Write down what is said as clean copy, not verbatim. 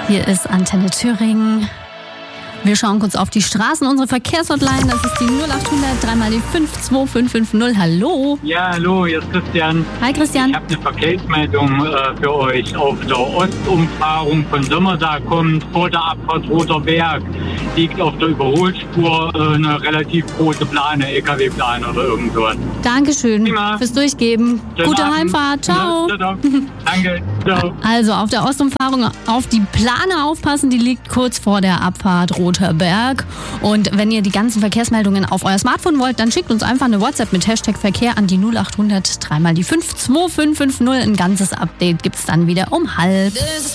Hier ist Antenne Thüringen. Wir schauen kurz auf die Straßen, unsere Verkehrshotline, das ist die 0800 3 die 52550. Hallo. Ja, hallo, hier ist Christian. Hi Christian. Ich habe eine Verkehrsmeldung für euch. Auf der Ostumfahrung von Sommerda kommt vor der Abfahrt Roter Berg liegt auf der Überholspur eine relativ große Plane, LKW-Plane oder irgend sowas. Dankeschön Prima. fürs Durchgeben. Schönen Gute Abend. Heimfahrt. Ciao. Ja, danke. Ciao. Also auf der Ostumfahrung auf die Plane aufpassen, die liegt kurz vor der Abfahrt Roter Berg. Und wenn ihr die ganzen Verkehrsmeldungen auf euer Smartphone wollt, dann schickt uns einfach eine WhatsApp mit Hashtag Verkehr an die 0800 3 die 52550. Ein ganzes Update gibt's dann wieder um 12:30.